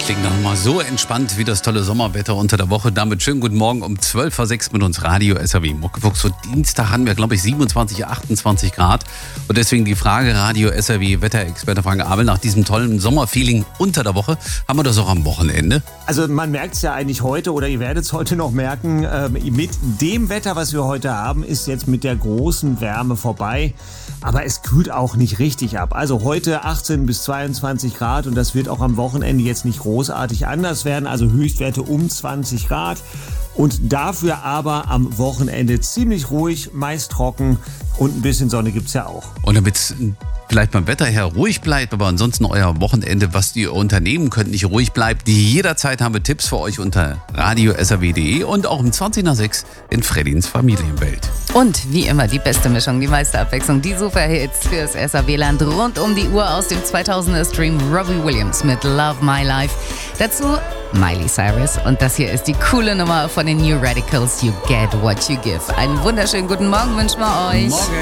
Klingt noch mal so entspannt wie das tolle Sommerwetter unter der Woche. Damit schönen guten Morgen um 12:06 mit uns Radio SAW. Muckefuchs, so Dienstag haben wir, glaube ich, 27, 28 Grad. Und deswegen die Frage, Radio SAW, Wetterexperte Frank Abel, nach diesem tollen Sommerfeeling unter der Woche, haben wir das auch am Wochenende? Also man merkt es ja eigentlich heute, oder ihr werdet es heute noch merken, mit dem Wetter, was wir heute haben, ist jetzt mit der großen Wärme vorbei. Aber es kühlt auch nicht richtig ab. Also heute 18 bis 22 Grad und das wird auch am Wochenende jetzt nicht großartig anders werden. Also Höchstwerte um 20 Grad. Und dafür aber am Wochenende ziemlich ruhig, meist trocken und ein bisschen Sonne gibt's ja auch. Und damit es vielleicht beim Wetter her ruhig bleibt, aber ansonsten euer Wochenende, was ihr unternehmen könnt, nicht ruhig bleibt, jederzeit haben wir Tipps für euch unter radio.srw.de und auch um 20 nach 6 in Freddins Familienwelt. Und wie immer die beste Mischung, die meiste Abwechslung, die Superhits fürs SAW-Land rund um die Uhr aus dem 2000er-Stream Robbie Williams mit Love My Life. Dazu Miley Cyrus und das hier ist die coole Nummer von den New Radicals, You Get What You Give. Einen wunderschönen guten Morgen wünschen wir euch. Morgen.